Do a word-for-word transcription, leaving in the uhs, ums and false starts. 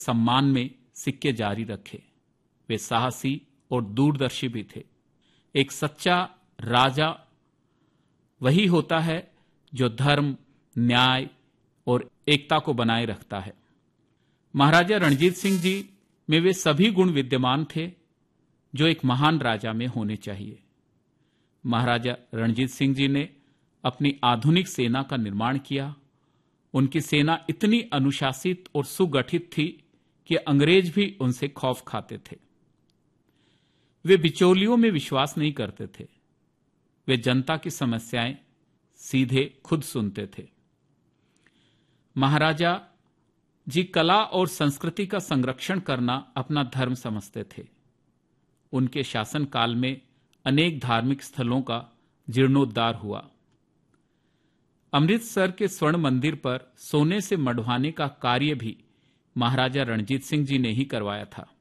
सम्मान में सिक्के जारी रखे। वे साहसी और दूरदर्शी भी थे। एक सच्चा राजा वही होता है जो धर्म, न्याय और एकता को बनाए रखता है। महाराजा रणजीत सिंह जी में वे सभी गुण विद्यमान थे जो एक महान राजा में होने चाहिए। महाराजा रणजीत सिंह जी ने अपनी आधुनिक सेना का निर्माण किया। उनकी सेना इतनी अनुशासित और सुगठित थी कि अंग्रेज भी उनसे खौफ खाते थे। वे बिचौलियों में विश्वास नहीं करते थे। वे जनता की समस्याएं सीधे खुद सुनते थे। महाराजा जी कला और संस्कृति का संरक्षण करना अपना धर्म समझते थे। उनके शासनकाल में अनेक धार्मिक स्थलों का जीर्णोद्धार हुआ। अमृतसर के स्वर्ण मंदिर पर सोने से मढ़वाने का कार्य भी महाराजा रणजीत सिंह जी ने ही करवाया था।